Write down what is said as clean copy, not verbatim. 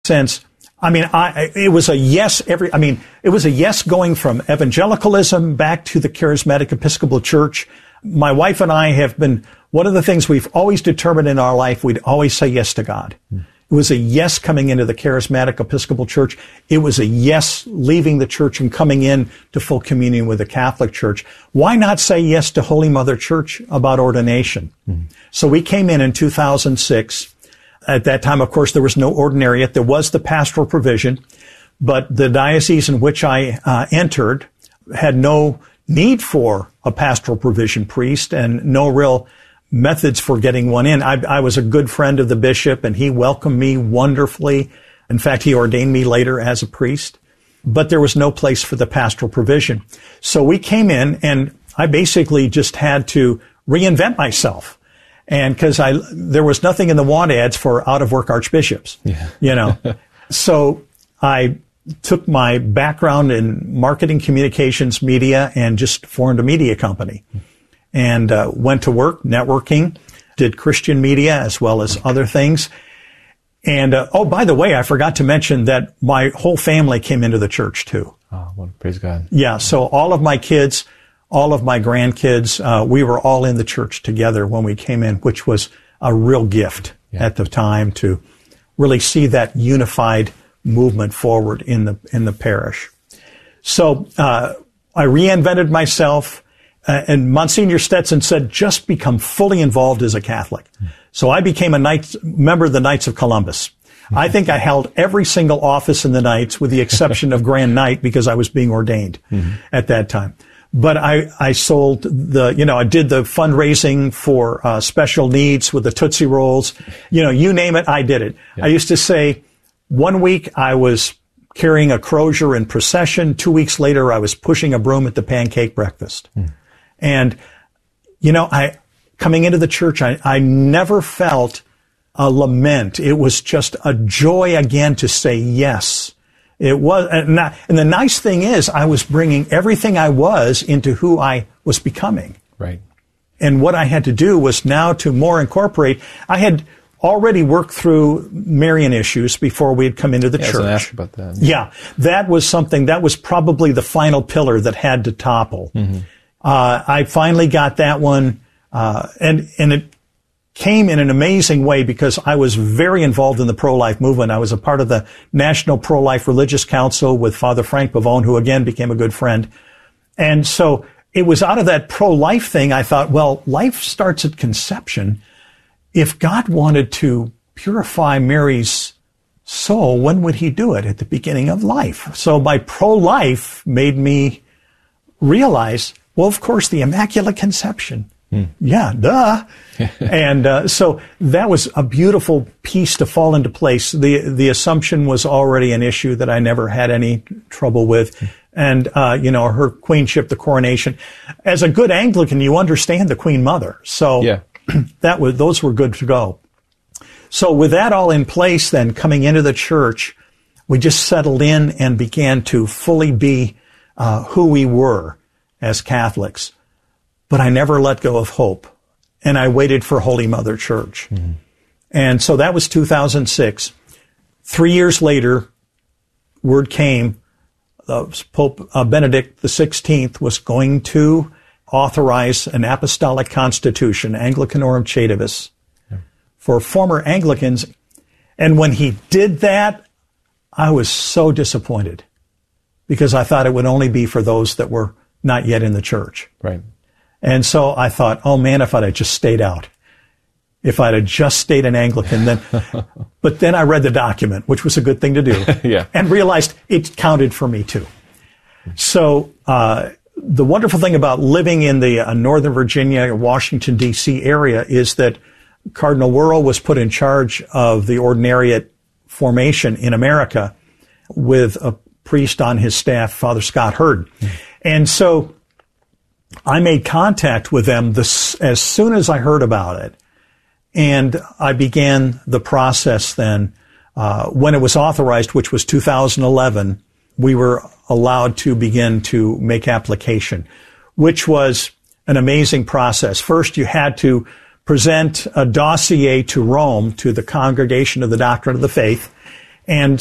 sense, it was a yes it was a yes going from evangelicalism back to the Charismatic Episcopal Church. My wife and I have been, one of the things we've always determined in our life, we'd always say yes to God. It was a yes coming into the Charismatic Episcopal Church. It was a yes leaving the church and coming in to full communion with the Catholic Church. Why not say yes to Holy Mother Church about ordination? So we came in 2006. At that time, of course, there was no ordinariate. There was the pastoral provision, but the diocese in which I entered had no need for a pastoral provision priest and no real methods for getting one in. I was a good friend of the bishop, and he welcomed me wonderfully. In fact, he ordained me later as a priest, but there was no place for the pastoral provision. So we came in, and I basically just had to reinvent myself. And because there was nothing in the want ads for out-of-work archbishops, So I took my background in marketing, communications, media, and just formed a media company. And went to work, networking, did Christian media as well as other things. And, by the way, I forgot to mention that my whole family came into the church, too. Oh, well, praise God. Yeah, so all of my kids, all of my grandkids, we were all in the church together when we came in, which was a real gift at the time to really see that unified movement forward in the parish. So I reinvented myself, and Monsignor Stetson said, just become fully involved as a Catholic. So I became a member of the Knights of Columbus. I think I held every single office in the Knights with the exception of Grand Knight because I was being ordained at that time. But I sold I did the fundraising for special needs with the Tootsie Rolls. You name it, I did it. Yeah. I used to say 1 week I was carrying a crozier in procession. 2 weeks later I was pushing a broom at the pancake breakfast. And, coming into the church, I never felt a lament. It was just a joy again to say yes. It was, and the nice thing is I was bringing everything I was into who I was becoming. Right. And what I had to do was now to more incorporate. I had already worked through Marian issues before we had come into the church. So I asked about that. Yeah. That was something, that was probably the final pillar that had to topple. I finally got that one, and it came in an amazing way because I was very involved in the pro-life movement. I was a part of the National Pro-Life Religious Council with Father Frank Pavone, who again became a good friend. And so it was out of that pro-life thing, I thought, well, life starts at conception. If God wanted to purify Mary's soul, when would he do it? At the beginning of life. So my pro-life made me realize, well, of course, the Immaculate Conception. Yeah, duh. And so that was a beautiful piece to fall into place. The Assumption was already an issue that I never had any trouble with. And, her queenship, the coronation. As a good Anglican, you understand the Queen Mother. So those were good to go. So with that all in place, then coming into the church, we just settled in and began to fully be who we were as Catholics. But I never let go of hope. And I waited for Holy Mother Church. And so that was 2006. 3 years later, word came, Pope Benedict XVI was going to authorize an apostolic constitution, Anglicanorum Caedibus, for former Anglicans. And when he did that, I was so disappointed because I thought it would only be for those that were not yet in the church. Right. And so I thought, oh man, if I'd have just stayed out, if I'd have just stayed an Anglican, then, but then I read the document, which was a good thing to do, and realized it counted for me too. So, the wonderful thing about living in the Northern Virginia, Washington, D.C. area is that Cardinal Wuerl was put in charge of the ordinariate formation in America with a priest on his staff, Father Scott Hurd. And so I made contact with them as soon as I heard about it. And I began the process then. When it was authorized, which was 2011, we were allowed to begin to make application, which was an amazing process. First, you had to present a dossier to Rome, to the Congregation of the Doctrine of the Faith, And